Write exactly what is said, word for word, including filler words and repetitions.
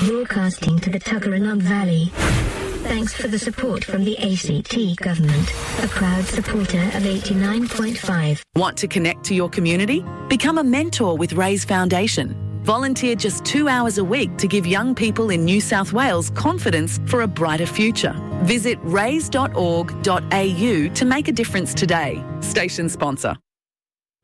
broadcasting to the Tuggeranong Valley. Thanks for the support from the A C T government, a proud supporter of eighty-nine point five. Want to connect to your community? Become a mentor with Raise Foundation. Volunteer just two hours a week to give young people in New South Wales confidence for a brighter future. Visit raise dot org dot a u to make a difference today. Station sponsor.